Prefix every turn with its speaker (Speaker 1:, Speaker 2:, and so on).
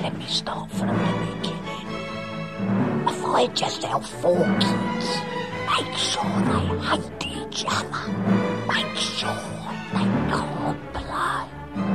Speaker 1: Let me start from the beginning. If I just help 4 kids, make sure they hate each other,